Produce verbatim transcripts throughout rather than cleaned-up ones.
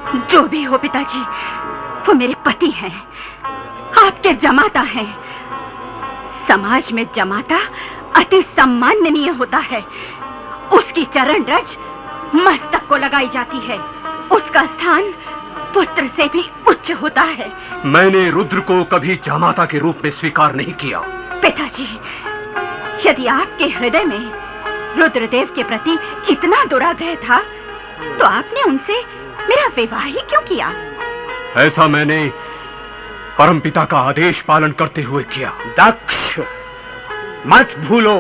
जो भी हो पिताजी, वो मेरे पति हैं, आपके जमाता हैं। समाज में जमाता अति सम्माननीय होता है। उसकी चरण रज मस्तक को लगाई जाती है। उसका स्थान पुत्र से भी उच्च होता है। मैंने रुद्र को कभी जमाता के रूप में स्वीकार नहीं किया। पिताजी, यदि आपके हृदय में रुद्रदेव के प्रति इतना दुराग्रह था, तो आपने उनसे मेरा विवाह ही क्यों किया? ऐसा मैंने परमपिता का आदेश पालन करते हुए किया। दक्ष, मत भूलो,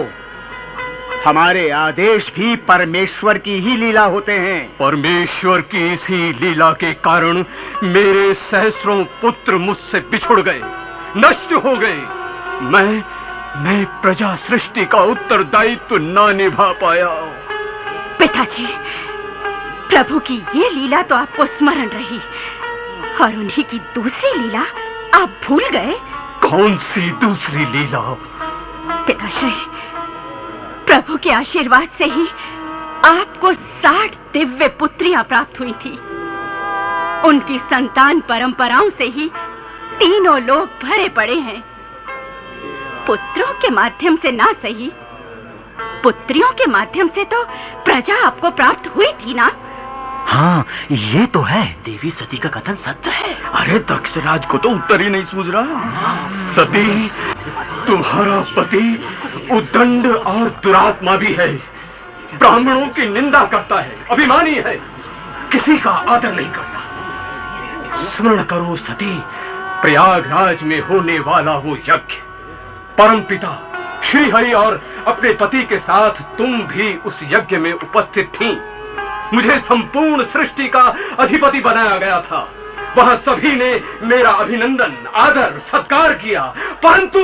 हमारे आदेश भी परमेश्वर की ही लीला होते हैं। परमेश्वर की इसी लीला के कारण मेरे सहस्रों पुत्र मुझसे बिछुड़ गए, नष्ट हो गए। मैं मैं प्रजा सृष्टि का उत्तरदायित्व ना निभा पाया। पिताजी, प्रभु की ये लीला तो आपको स्मरण रही, और उन्हीं की दूसरी लीला आप भूल गए। कौन सी दूसरी लीला? पिताश्री, प्रभु के आशीर्वाद से ही आपको साठ दिव्य पुत्रियां प्राप्त हुई थी। उनकी संतान परंपराओं से ही तीनों लोग भरे पड़े हैं। पुत्रों के माध्यम से ना सही, पुत्रियों के माध्यम से तो प्रजा आपको प्राप्त हुई थी ना? हाँ, ये तो है। देवी सती का कथन सत्य है। अरे दक्षराज को तो उत्तर ही नहीं सूझ रहा। सती, तुम्हारा पति उद्दंड और दुरात्मा भी है। ब्राह्मणों की निंदा करता है, अभिमानी है, किसी का आदर नहीं करता। स्मरण करो सती, प्रयागराज में होने वाला वो यज्ञ, परमपिता श्री हरि और अपने पति के साथ तुम भी उस यज्ञ में उपस्थित थीं। मुझे संपूर्ण सृष्टि का अधिपति बनाया गया था। वहां सभी ने मेरा अभिनंदन, आदर, सत्कार किया, परंतु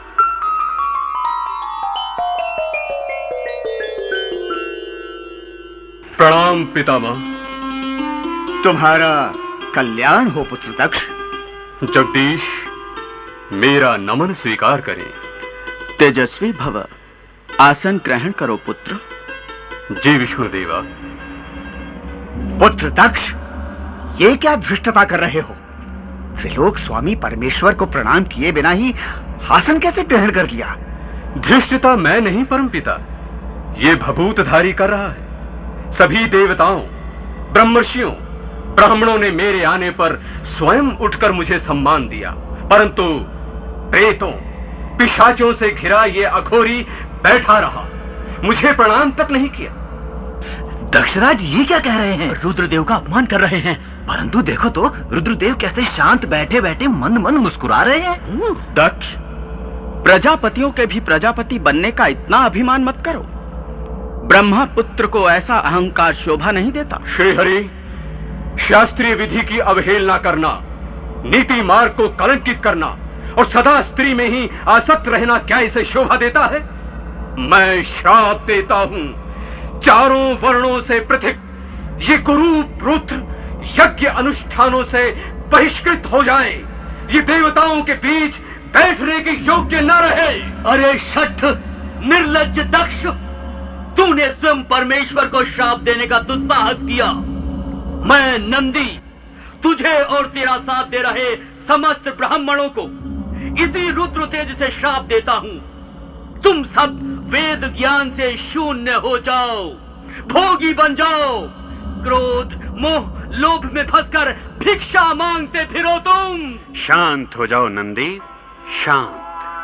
प्रणाम पितामह। तुम्हारा कल्याण हो पुत्र दक्ष। जगदीश, मेरा नमन स्वीकार करें। तेजस्वी भव, आसन ग्रहण करो पुत्र। जी विष्णुदेवा। पुत्र दक्ष, ये क्या धृष्टता कर रहे हो? त्रिलोक स्वामी परमेश्वर को प्रणाम किए बिना ही आसन कैसे ग्रहण कर लिया? धृष्टता मैं नहीं परमपिता, ये भभूतधारी कर रहा है। सभी देवताओं, ब्रह्मर्षियों, ब्राह्मणों ने मेरे आने पर स्वयं उठकर मुझे सम्मान दिया, परंतु प्रेतों, पिशाचों से घिरा ये अघोरी बैठा रहा, मुझे प्रणाम तक नहीं किया। दक्षराज, ये क्या कह रहे हैं? रुद्रदेव का अपमान कर रहे हैं। परंतु देखो तो, रुद्रदेव कैसे शांत बैठे बैठे मन मन मुस्कुरा रहे हैं। दक्ष, प्रजापतियों के भी प्रजापति बनने का इतना अभिमान मत करो। ब्रह्मा पुत्र को ऐसा अहंकार शोभा नहीं देता। श्री हरि, शास्त्रीय विधि की अवहेलना करना, नीति मार्ग को कलंकित करना और सदा स्त्री में ही आसक्त रहना क्या इसे शोभा देता है? मैं श्राप देता हूं, चारों वर्णों से पृथक ये कुरूप रुद्र यज्ञ अनुष्ठानों से बहिष्कृत हो जाए, ये देवताओं के बीच बैठने के योग्य न रहे। अरे शठ, निर्लज्ज दक्ष, तूने स्वयं परमेश्वर को श्राप देने का दुस्साहस किया। मैं नंदी तुझे और तेरा साथ दे रहे समस्त ब्राह्मणों को इसी रुद्र तेज से श्राप देता हूं। तुम सब वेद ज्ञान से शून्य हो जाओ, भोगी बन जाओ, क्रोध, मोह, लोभ में फंसकर भिक्षा मांगते फिरो तुम। शांत हो जाओ नंदी, शांत।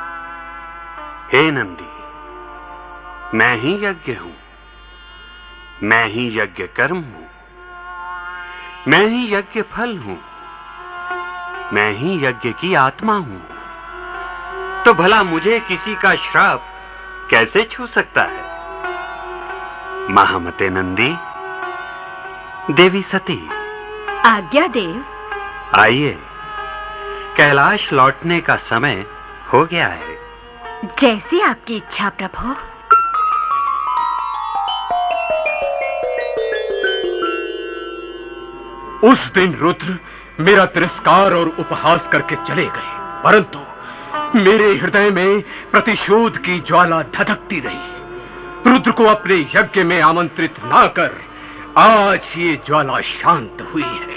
हे नंदी, मैं ही यज्ञ हूं, मैं ही यज्ञ कर्म हूं, मैं ही यज्ञ फल हूं, मैं ही यज्ञ की आत्मा हूं। तो भला मुझे किसी का श्राप कैसे छू सकता है? महामते नंदी, देवी सती, आज्ञा देव। आइए, कैलाश लौटने का समय हो गया है। जैसी आपकी इच्छा प्रभु। उस दिन रुद्र मेरा तिरस्कार और उपहास करके चले गए, परंतु मेरे हृदय में प्रतिशोध की ज्वाला धधकती रही। रुद्र को अपने यज्ञ में आमंत्रित ना कर आज ये ज्वाला शांत हुई है।